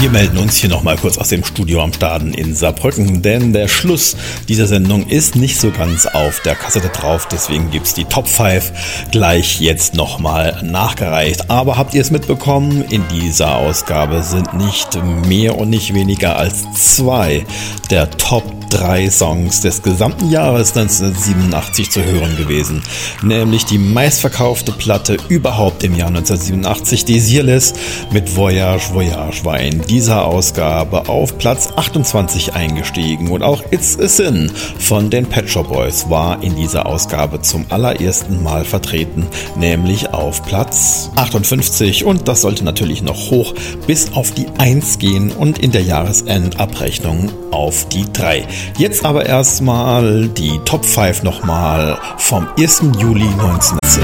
Wir melden uns hier nochmal kurz aus dem Studio am Staden in Saarbrücken, denn der Schluss dieser Sendung ist nicht so ganz auf der Kassette drauf, deswegen gibt's die Top 5 gleich jetzt nochmal nachgereicht. Aber habt ihr es mitbekommen? In dieser Ausgabe sind nicht mehr und nicht weniger als 2 der Top 3 Songs des gesamten Jahres 1987 zu hören gewesen. Nämlich die meistverkaufte Platte überhaupt im Jahr 1987, Desireless mit Voyage Voyage, war in dieser Ausgabe auf Platz 28 eingestiegen. Und auch It's a Sin von den Pet Shop Boys war in dieser Ausgabe zum allerersten Mal vertreten, nämlich auf Platz 58. Und das sollte natürlich noch hoch bis auf die 1 gehen und in der Jahresendabrechnung auf die 3. Jetzt aber erstmal die Top 5 nochmal vom 1. Juli 1987.